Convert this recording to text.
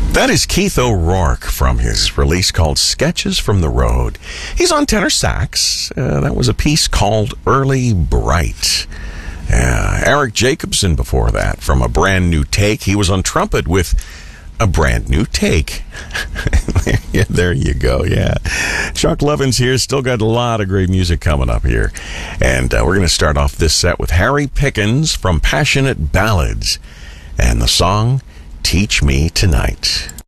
That is Keith O'Rourke from his release called Sketches from the Road. He's on tenor sax. That was a piece called Early Bright. Eric Jacobson before that from A Brand New Take. He was on trumpet with A Brand New Take. Yeah, there you go, yeah. Chuck Levin's here. Still got a lot of great music coming up here. And we're going to start off this set with Harry Pickens from Passionate Ballads and the song Teach Me Tonight.